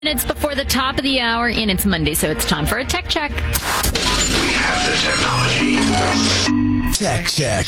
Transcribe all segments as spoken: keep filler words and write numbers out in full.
Minutes before the top of the hour, and it's Monday, so it's time for a tech check. We have the technology. Tech check.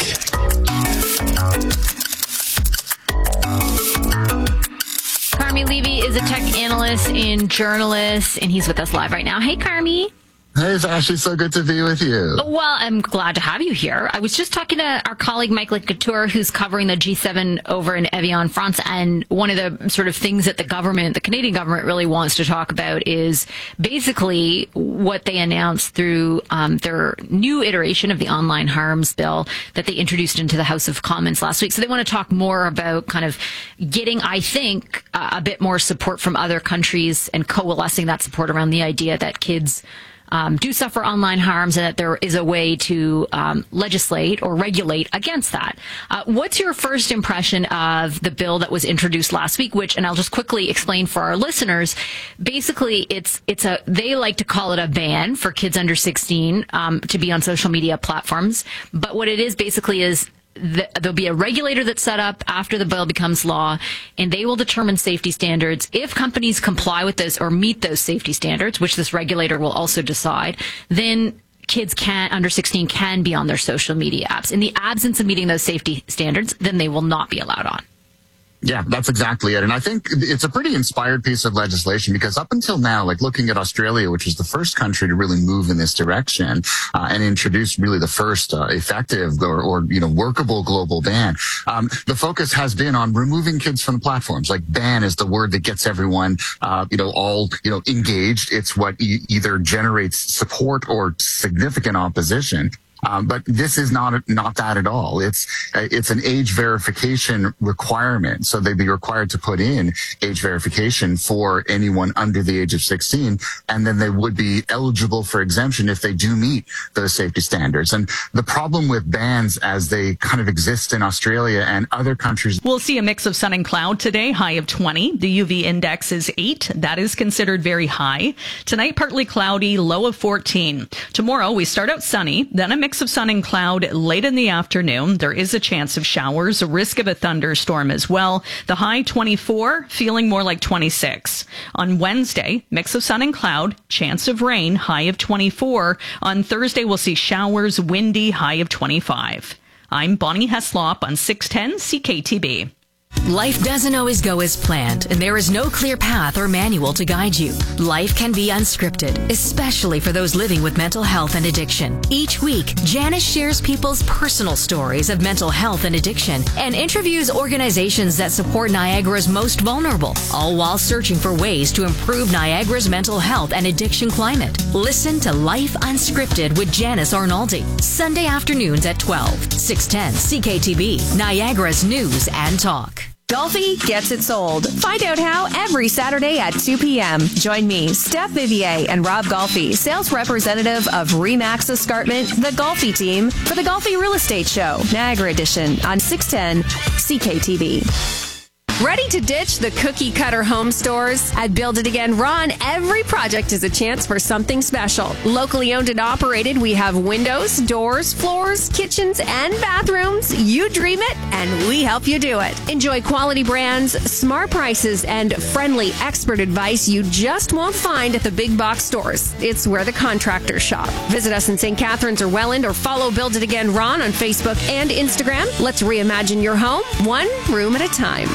Carmi Levy is a tech analyst and journalist, and he's with us live right now. Hey, Carmi. Hey, it's actually so good to be with you. Well, I'm glad to have you here. I was just talking to our colleague Mike Couture, who's covering the G seven over in Evian, France, and one of the sort of things that the government, the Canadian government, really wants to talk about is basically what they announced through um, their new iteration of the online harms bill that they introduced into the House of Commons last week. So they want to talk more about kind of getting, I think, uh, a bit more support from other countries and coalescing that support around the idea that kids Um, do suffer online harms and that there is a way to um, legislate or regulate against that. Uh, what's your first impression of the bill that was introduced last week, which, and I'll just quickly explain for our listeners, basically it's it's a, they like to call it a ban for kids under sixteen um, to be on social media platforms. But what it is basically is The, there'll be a regulator that's set up after the bill becomes law, and they will determine safety standards. If companies comply with this or meet those safety standards, which this regulator will also decide, then kids can under sixteen can be on their social media apps. In the absence of meeting those safety standards, then they will not be allowed on. Yeah, that's exactly it. And I think it's a pretty inspired piece of legislation because up until now, like looking at Australia, which was the first country to really move in this direction uh, and introduce really the first uh, effective or, or, you know, workable global ban, um, the focus has been on removing kids from the platforms. Like ban is the word that gets everyone, uh, you know, all, you know, engaged. It's what e- either generates support or significant opposition. Um, but this is not not that at all. It's it's an age verification requirement. So they'd be required to put in age verification for anyone under the age of sixteen, and then they would be eligible for exemption if they do meet those safety standards. And the problem with bans as they kind of exist in Australia and other countries. We'll see a mix of sun and cloud today, high of twenty. The U V index is eight. That is considered very high. Tonight, partly cloudy, low of fourteen. Tomorrow, we start out sunny, then a mix of sun and cloud late in the afternoon. There is a chance of showers, a risk of a thunderstorm as well. The high twenty-four, feeling more like twenty-six. On Wednesday, mix of sun and cloud, chance of rain, high of twenty-four. On Thursday, we'll see showers, windy, high of twenty-five. I'm Bonnie Heslop on six ten C K T B. Life doesn't always go as planned, and there is no clear path or manual to guide you. Life can be unscripted, especially for those living with mental health and addiction. Each week, Janice shares people's personal stories of mental health and addiction and interviews organizations that support Niagara's most vulnerable, all while searching for ways to improve Niagara's mental health and addiction climate. Listen to Life Unscripted with Janice Arnaldi, Sunday afternoons at twelve, six ten C K T B, Niagara's News and Talk. Golfi gets it sold. Find out how every Saturday at two p.m. Join me, Steph Vivier, and Rob Golfi, sales representative of Remax Escarpment, the Golfi team, for the Golfi Real Estate Show, Niagara Edition, on six ten C K T V. Ready to ditch the cookie-cutter home stores? At Build It Again Ron, every project is a chance for something special. Locally owned and operated, we have windows, doors, floors, kitchens, and bathrooms. You dream it, and we help you do it. Enjoy quality brands, smart prices, and friendly expert advice you just won't find at the big box stores. It's where the contractors shop. Visit us in Saint Catharines or Welland, or follow Build It Again Ron on Facebook and Instagram. Let's reimagine your home, one room at a time.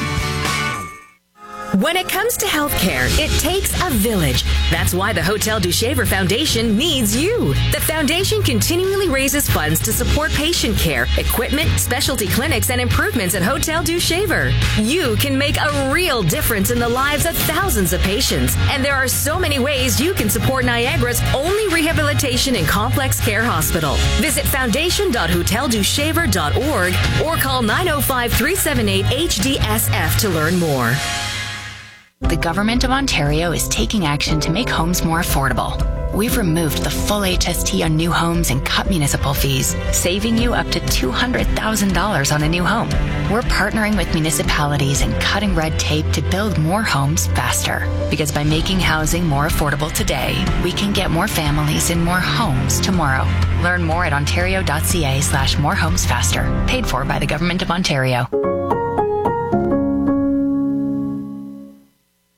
When it comes to healthcare, it takes a village. That's why the Hotel du Shaver Foundation needs you. The foundation continually raises funds to support patient care, equipment, specialty clinics, and improvements at Hotel du Shaver. You can make a real difference in the lives of thousands of patients. And there are so many ways you can support Niagara's only rehabilitation and complex care hospital. Visit foundation dot hotel du shaver dot org or call nine oh five, three seven eight, H D S F to learn more. The Government of Ontario is taking action to make homes more affordable. We've removed the full H S T on new homes and cut municipal fees, saving you up to two hundred thousand dollars on a new home. We're partnering with municipalities and cutting red tape to build more homes faster. Because by making housing more affordable today, we can get more families in more homes tomorrow. Learn more at ontario.ca slash more homes faster. Paid for by the Government of Ontario.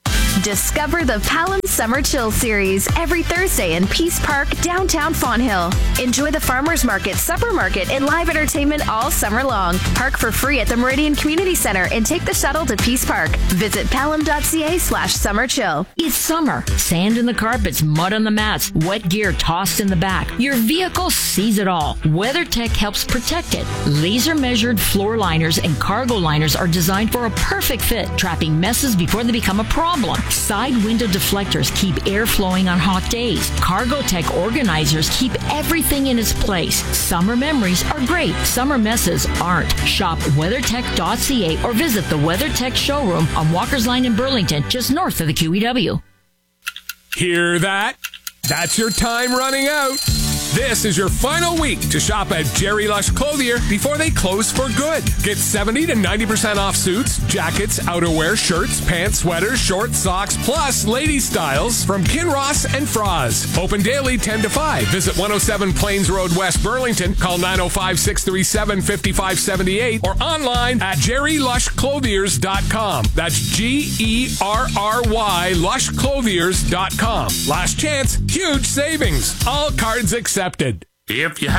Discover the Palom Summer Chill Series every Thursday in Peace Park, downtown Fonthill. Enjoy the Farmers Market, Supper Market, and live entertainment all summer long. Park for free at the Meridian Community Center and take the shuttle to Peace Park. Visit palom.ca slash summer chill. It's summer. Sand in the carpets, mud on the mats, wet gear tossed in the back. Your vehicle sees it all. WeatherTech helps protect it. Laser measured floor liners and cargo liners are designed for a perfect fit, trapping messes before they become a problem. Side window deflectors keep air flowing on hot days. CargoTech organizers keep everything in its place. Summer memories are great. Summer messes aren't. Shop weathertech dot c a or visit the WeatherTech showroom on Walker's Line in Burlington, just north of the Q E W. Hear that? That's your time running out. This is your final week to shop at Jerry Lush Clothier before they close for good. Get seventy to ninety percent off suits, jackets, outerwear, shirts, pants, sweaters, shorts, socks, plus ladies' styles from Kinross and Froz. Open daily ten to five. Visit one oh seven Plains Road, West Burlington. Call nine oh five, six three seven, five five seven eight or online at jerry lush clothiers dot com. That's G E R R Y lush clothiers dot com. Last chance, huge savings. All cards accepted. If you